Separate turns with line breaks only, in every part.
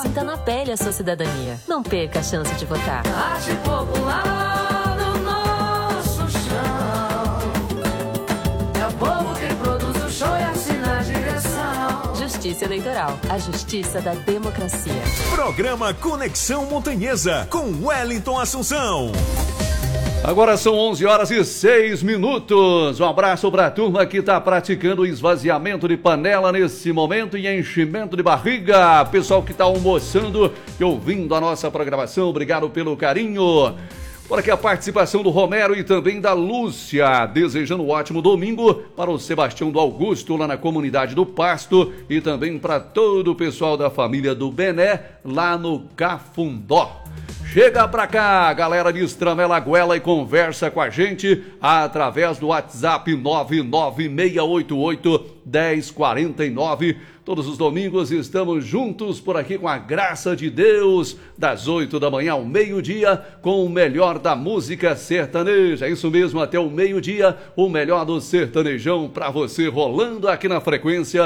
Sinta na pele a sua cidadania. Não perca a chance de votar.
Arte popular no nosso chão. É o povo quem produz o show e assina a direção.
Justiça Eleitoral, a justiça da democracia.
Programa Conexão Montanhesa, com Wellington Assunção.
Agora são 11h06. Um abraço para a turma que está praticando esvaziamento de panela nesse momento e enchimento de barriga. Pessoal que está almoçando e ouvindo a nossa programação, obrigado pelo carinho. Por aqui a participação do Romero e também da Lúcia, desejando um ótimo domingo para o Sebastião do Augusto, lá na comunidade do Pasto, e também para todo o pessoal da família do Bené, lá no Cafundó. Chega pra cá, galera de Estramela Goela, e conversa com a gente através do WhatsApp 996881049. Todos os domingos estamos juntos por aqui com a graça de Deus, das 8 da manhã ao meio-dia, com o melhor da música sertaneja. Isso mesmo, até o meio-dia, o melhor do sertanejão pra você, rolando aqui na frequência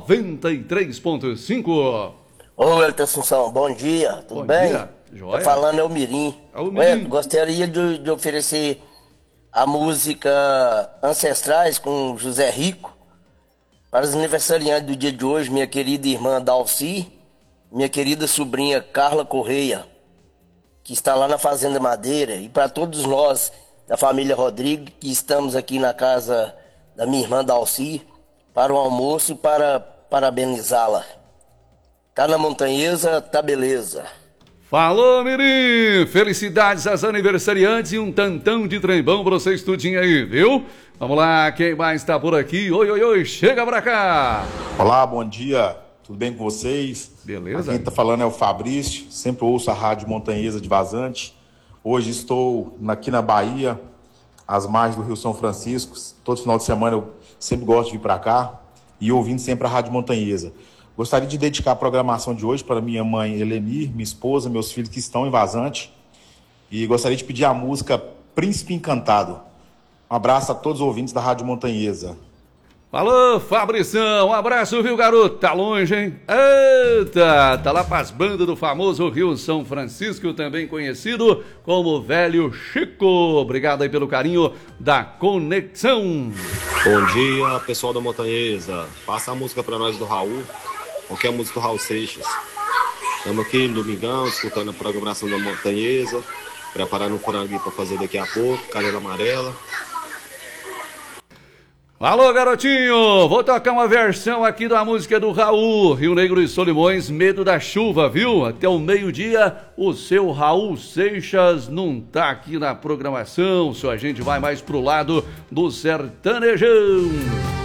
93.5.
Ô, Wellington Assunção, bom dia, tudo bem?
Dia. Joia.
Tá falando é o Mirim. Gostaria de oferecer a música Ancestrais com José Rico para os aniversariantes do dia de hoje, minha querida irmã Dalci, minha querida sobrinha Carla Correia, que está lá na Fazenda Madeira, e para todos nós da família Rodrigues, que estamos aqui na casa da minha irmã Dalci para o almoço e para parabenizá-la. Tá na Montanhesa, tá beleza.
Falou, Mirim! Felicidades às aniversariantes e um tantão de trembão pra vocês tudinho aí, viu? Vamos lá, quem mais tá por aqui? Oi, chega pra cá!
Olá, bom dia, tudo bem com vocês?
Beleza.
Quem tá falando é o Fabrício, sempre ouço a Rádio Montanhesa de Vazante. Hoje estou aqui na Bahia, às margens do Rio São Francisco. Todo final de semana eu sempre gosto de vir pra cá e ouvindo sempre a Rádio Montanhesa. Gostaria de dedicar a programação de hoje para minha mãe Eleni, minha esposa, meus filhos que estão em Vazante. E gostaria de pedir a música Príncipe Encantado. Um abraço a todos os ouvintes da Rádio Montanhesa.
Falou, Fabrição, um abraço, viu, garoto? Tá longe, hein? Eita, tá lá pras bandas do famoso Rio São Francisco, também conhecido como Velho Chico. Obrigado aí pelo carinho da conexão.
Bom dia, pessoal da Montanhesa. Passa a música pra nós do Raul. Qualquer música do Raul Seixas. Estamos aqui no domingão, escutando a programação da Montanhesa, preparando um franguinho para fazer daqui a pouco, canela amarela.
Alô, garotinho! Vou tocar uma versão aqui da música do Raul, Rio Negro e Solimões, Medo da Chuva, viu? Até o meio-dia, o seu Raul Seixas não tá aqui na programação, só a gente vai mais pro lado do sertanejão.